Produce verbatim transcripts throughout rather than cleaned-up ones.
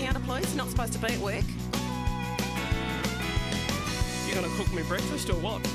counter, please? You're not supposed to be at work. You gonna cook me breakfast or what?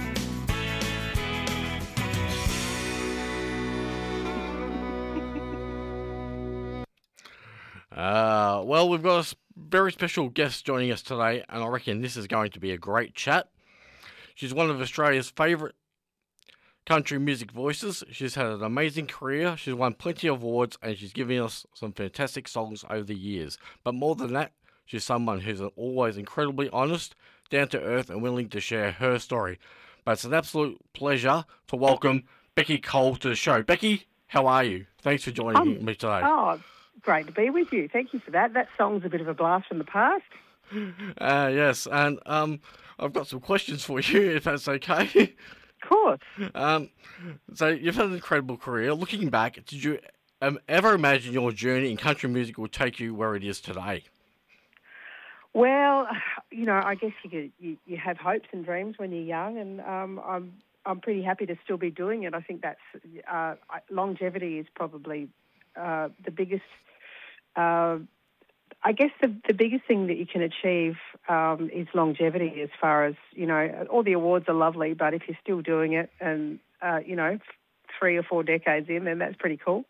Uh, well, we've got a s- very special guest joining us today, and I reckon this is going to be a great chat. She's one of Australia's favourite country music voices. She's had an amazing career, she's won plenty of awards, and she's given us some fantastic songs over the years. But more than that, she's someone who's always incredibly honest, down to earth, and willing to share her story. But it's an absolute pleasure to welcome Becky Cole to the show. Becky, how are you? Thanks for joining Um, me today. Oh, great to be with you. Thank you for that. That song's a bit of a blast from the past. Uh, yes, and um, I've got some questions for you, if that's okay. Of course. um, so you've had an incredible career. Looking back, did you um, ever imagine your journey in country music would take you where it is today? Well, you know, I guess you, could, you you have hopes and dreams when you're young, and um, I'm I'm pretty happy to still be doing it. I think that's uh, longevity is probably uh, the biggest. Uh, I guess the the biggest thing that you can achieve um, is longevity. As far as you know, all the awards are lovely, but if you're still doing it, and uh, you know, three or four decades in, then that's pretty cool.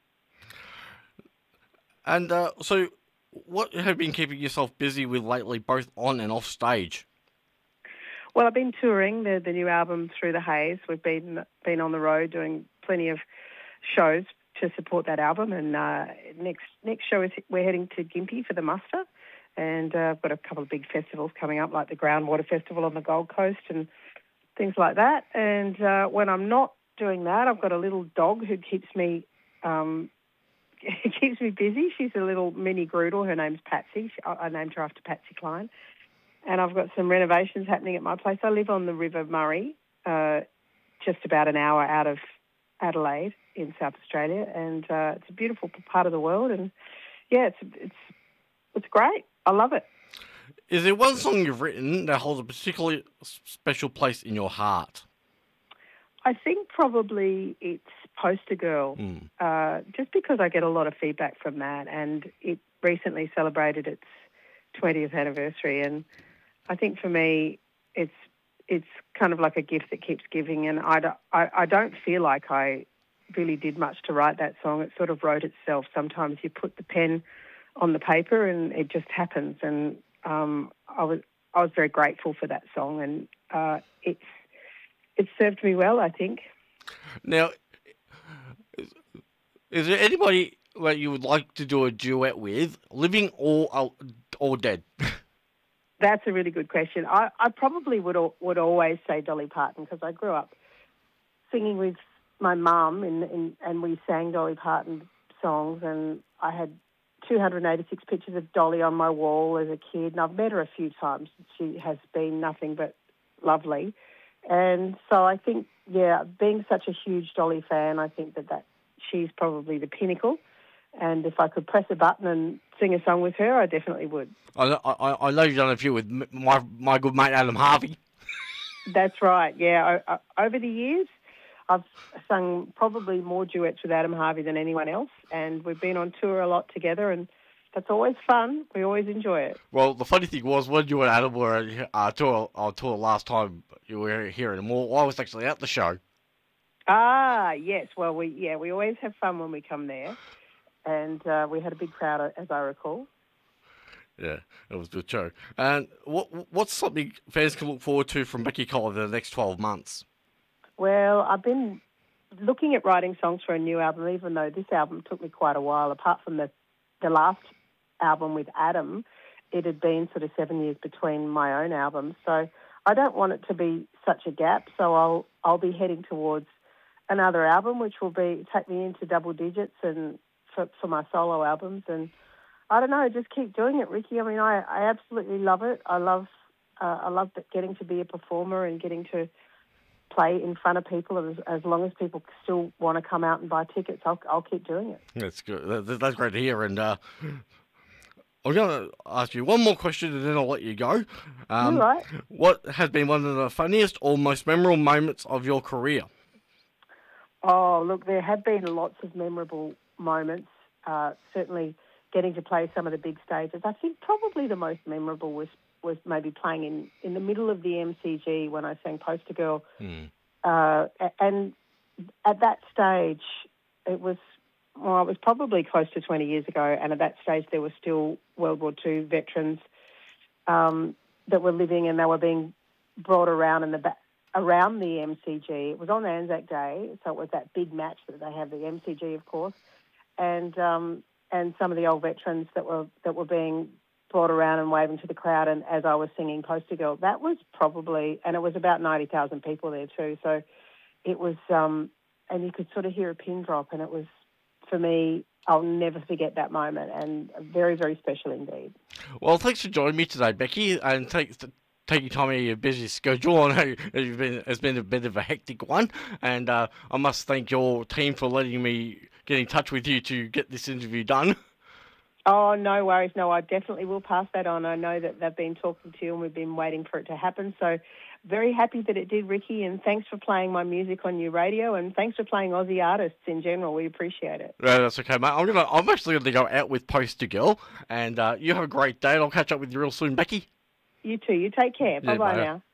And uh, so, what have you been keeping yourself busy with lately, both on and off stage? Well, I've been touring the, the new album Through the Haze. We've been been on the road doing plenty of shows to support that album, and uh, next next show is we're heading to Gympie for the muster, and uh, I've got a couple of big festivals coming up, like the Groundwater Festival on the Gold Coast and things like that. And uh, when I'm not doing that, I've got a little dog who keeps me um, keeps me busy. She's a little mini Groodle. Her name's Patsy. She, I, I named her after Patsy Cline. And I've got some renovations happening at my place. I live on the River Murray, uh, just about an hour out of Adelaide in South Australia, and uh, it's a beautiful part of the world. And yeah, it's it's it's great. I love it. Is there one song you've written that holds a particularly special place in your heart? I think probably it's Poster Girl, Mm. uh, just because I get a lot of feedback from that, and it recently celebrated its twentieth anniversary, and I think for me, it's it's kind of like a gift that keeps giving, and I, don't- I, I don't feel like I really did much to write that song. It sort of wrote itself. Sometimes you put the pen on the paper and it just happens, and um, I was I was very grateful for that song, and uh, it's it served me well, I think. Now, is, is there anybody that you would like to do a duet with, living or or dead? That's a really good question. I, I probably would al- would always say Dolly Parton, because I grew up singing with my mum, and, and, and we sang Dolly Parton songs, and I had two hundred eighty-six pictures of Dolly on my wall as a kid, and I've met her a few times. She has been nothing but lovely. And so I think, yeah, being such a huge Dolly fan, I think that, that she's probably the pinnacle. And if I could press a button and sing a song with her, I definitely would. I, I, I know you've done a few with m- my my good mate Adam Harvey. That's right, yeah. I, I, over the years, I've sung probably more duets with Adam Harvey than anyone else, and we've been on tour a lot together, and that's always fun. We always enjoy it. Well, the funny thing was, when you and Adam were at uh, tour, on tour last time you were here in Moore, I was actually at the show. Ah, yes. Well, we yeah, we always have fun when we come there, and uh, we had a big crowd, as I recall. Yeah, it was a good show. And what what's something fans can look forward to from Becky Cole over the next twelve months? Well, I've been looking at writing songs for a new album, even though this album took me quite a while. Apart from the, the last album with Adam, it had been sort of seven years between my own albums. So I don't want it to be such a gap. So I'll I'll be heading towards another album, which will be take me into double digits and for, for my solo albums. And I don't know, just keep doing it, Ricky. I mean, I, I absolutely love it. I love uh, I love getting to be a performer and getting to play in front of people. As, as long as people still want to come out and buy tickets, I'll, I'll keep doing it. That's good. That, that's great to hear. And uh, I'm going to ask you one more question, and then I'll let you go. Um, All right. What has been one of the funniest or most memorable moments of your career? Oh, look, there have been lots of memorable moments. Uh, certainly getting to play some of the big stages. I think probably the most memorable was, was maybe playing in, in the middle of the M C G when I sang Poster Girl. Mm. Uh, and at that stage, it was, well, it was probably close to twenty years ago, and at that stage there were still World War Two veterans um, that were living, and they were being brought around in the ba- around the M C G. It was on Anzac Day, so it was that big match that they have, the M C G, of course, and um, and some of the old veterans that were that were being brought around and waving to the crowd, and as I was singing Poster Girl, that was probably, and it was about ninety thousand people there too, so it was, um, and you could sort of hear a pin drop, and it was, for me, I'll never forget that moment, and very, very special indeed. Well, thanks for joining me today, Becky, and take, taking time out of your busy schedule. I know it's been, it's been a bit of a hectic one, and uh, I must thank your team for letting me get in touch with you to get this interview done. Oh, no worries. No, I definitely will pass that on. I know that they've been talking to you and we've been waiting for it to happen. So very happy that it did, Ricky, and thanks for playing my music on your radio, and thanks for playing Aussie artists in general. We appreciate it. Yeah, that's okay, mate. I'm gonna, I'm actually going to go out with Poster Girl, and uh, you have a great day, and I'll catch up with you real soon, Becky. You too. You take care. Yeah, Bye-bye bye. now.